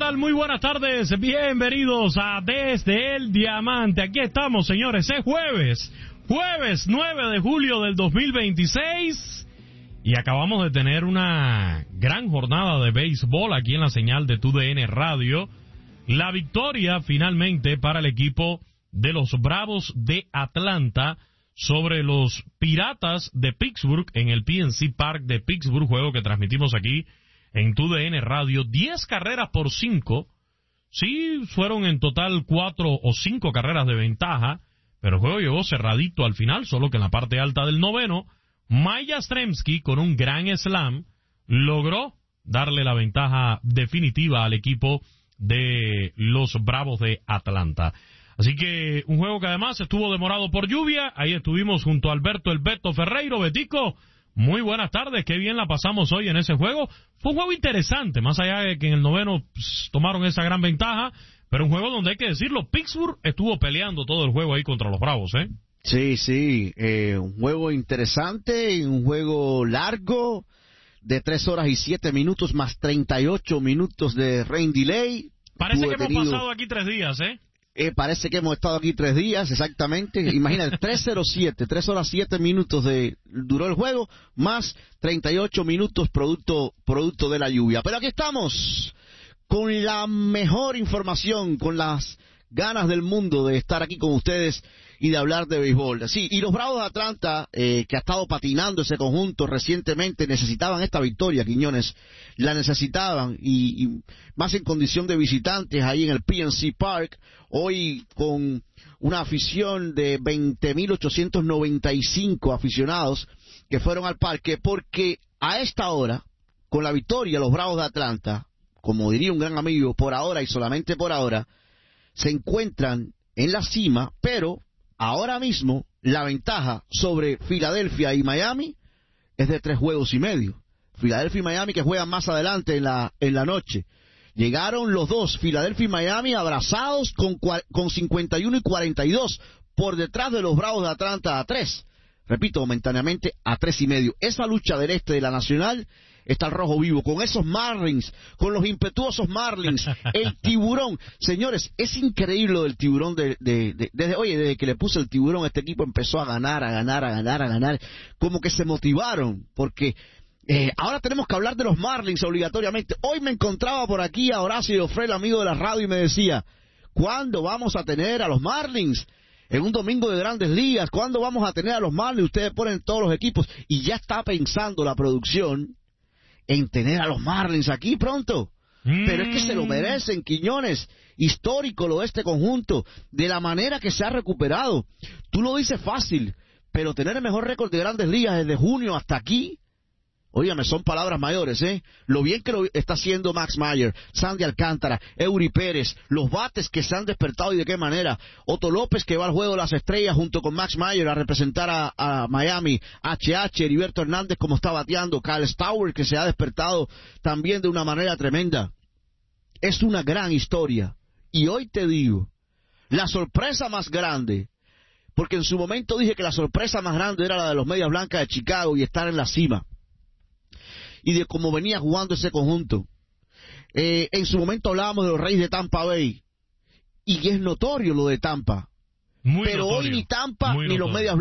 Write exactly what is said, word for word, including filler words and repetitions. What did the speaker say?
tal? Muy buenas tardes, bienvenidos a Desde el Diamante. Aquí estamos, señores, es jueves, jueves nueve de julio del dos mil veintiséis y acabamos de tener una gran jornada de béisbol aquí en la señal de T U D N Radio. La victoria finalmente para el equipo de los Bravos de Atlanta sobre los Piratas de Pittsburgh en el P N C Park de Pittsburgh, juego que transmitimos aquí en T U D N Radio. Diez carreras por cinco. Sí, fueron en total cuatro o cinco carreras de ventaja, pero el juego llegó cerradito al final, solo que en la parte alta del noveno, Mike Yastrzemski, con un gran slam, logró darle la ventaja definitiva al equipo de los Bravos de Atlanta. Así que un juego que además estuvo demorado por lluvia. Ahí estuvimos junto a Alberto el Beto Ferreiro. Betico, muy buenas tardes, qué bien la pasamos hoy en ese juego. Fue un juego interesante, más allá de que en el noveno pues, tomaron esa gran ventaja, pero un juego donde hay que decirlo, Pittsburgh estuvo peleando todo el juego ahí contra los Bravos, ¿eh? Sí, sí, eh, un juego interesante, un juego largo, de tres horas y siete minutos, más treinta y ocho minutos de rain delay. Parece Tuve que hemos tenido... pasado aquí tres días, ¿eh? Eh, parece que hemos estado aquí tres días, exactamente. Imagínate, tres cero siete, tres horas siete minutos de duró el juego, más treinta y ocho minutos producto producto de la lluvia. Pero aquí estamos, con la mejor información, con las ganas del mundo de estar aquí con ustedes y de hablar de béisbol. Sí, y los Bravos de Atlanta, eh, que ha estado patinando ese conjunto recientemente, necesitaban esta victoria, Quiñones. La necesitaban, y, y más en condición de visitantes ahí en el P N C Park, hoy con una afición de veinte mil ochocientos noventa y cinco aficionados que fueron al parque, porque a esta hora, con la victoria, los Bravos de Atlanta, como diría un gran amigo, por ahora y solamente por ahora, se encuentran en la cima, pero ahora mismo la ventaja sobre Filadelfia y Miami es de tres juegos y medio. Filadelfia y Miami que juegan más adelante en la en la noche. Llegaron los dos, Filadelfia y Miami, abrazados con, con cincuenta y uno y cuarenta y dos, por detrás de los Bravos de Atlanta a tres. Repito, momentáneamente a tres y medio. Esa lucha del este de la Nacional está el rojo vivo, con esos Marlins, con los impetuosos Marlins, el tiburón. Señores, es increíble lo del tiburón. De, de, de, desde, oye, desde que le puse el tiburón, este equipo empezó a ganar, a ganar, a ganar, a ganar. Como que se motivaron, porque eh, ahora tenemos que hablar de los Marlins obligatoriamente. Hoy me encontraba por aquí a Horacio Ofré, el amigo de la radio, y me decía, ¿cuándo vamos a tener a los Marlins en un domingo de Grandes Ligas? ¿Cuándo vamos a tener a los Marlins? Ustedes ponen todos los equipos, y ya está pensando la producción en tener a los Marlins aquí pronto. Mm. Pero es que se lo merecen, Quiñones. Histórico lo de este conjunto, de la manera que se ha recuperado. Tú lo dices fácil, pero tener el mejor récord de Grandes Ligas desde junio hasta aquí, óyame, son palabras mayores, ¿eh? Lo bien que lo está haciendo Max Meyer, Sandy Alcántara, Eury Pérez, los bates que se han despertado y de qué manera. Otto López, que va al juego de las estrellas junto con Max Meyer a representar a, a Miami. H H, Heriberto Hernández, como está bateando. Kyle Stowers, que se ha despertado también de una manera tremenda. Es una gran historia. Y hoy te digo, la sorpresa más grande, porque en su momento dije que la sorpresa más grande era la de los Medias Blancas de Chicago y estar en la cima, y de cómo venía jugando ese conjunto. Eh, en su momento hablábamos de los Reyes de Tampa Bay, y es notorio lo de Tampa. Muy pero notorio, hoy ni Tampa ni notorio. los Medias